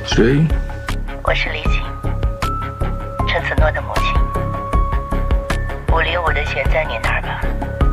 谁？ 我是李晴，陈子诺的母亲。我留我的钱在你那儿吧。